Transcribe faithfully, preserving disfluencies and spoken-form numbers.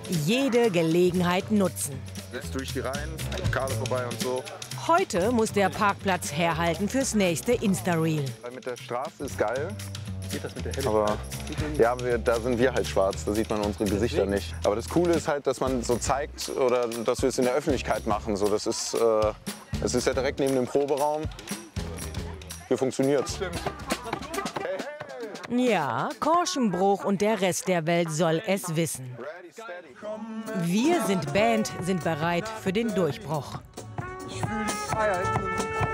Jede Gelegenheit nutzen. Jetzt durch die Reihen, Kabel vorbei und so. Heute muss der Parkplatz herhalten fürs nächste Insta-Reel. Mit der Straße ist geil. Geht das mit der Aber ja, wir, da sind wir halt schwarz, da sieht man unsere Gesichter nicht. Aber das Coole ist halt, dass man so zeigt oder dass wir es in der Öffentlichkeit machen. So, das ist, äh, es ist ja direkt neben dem Proberaum. Hier funktioniert's. Ja, Korschenbruch und der Rest der Welt soll es wissen. Wir sind Band, sind bereit für den Durchbruch. Ich fühle die Freiheit.